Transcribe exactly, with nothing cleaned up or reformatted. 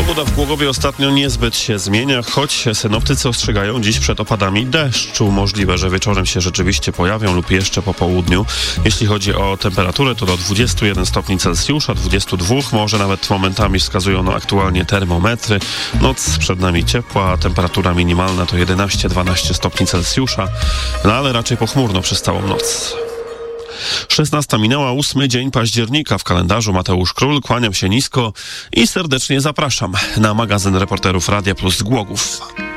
Pogoda w Głogowie ostatnio niezbyt się zmienia, choć synoptycy ostrzegają dziś przed opadami deszczu. Możliwe, że wieczorem się rzeczywiście pojawią lub jeszcze po południu. Jeśli chodzi o temperaturę, to do dwudziestu jeden stopni Celsjusza, dwudziestu dwóch, może nawet momentami wskazują no aktualnie termometry. Noc przed nami ciepła, temperatura minimalna to jedenaście dwanaście stopni Celsjusza, no ale raczej pochmurno przez całą noc. szesnasta minęła, ósmy dzień października w kalendarzu. Mateusz Król, kłaniam się nisko i serdecznie zapraszam na magazyn reporterów Radia Plus z Głogów.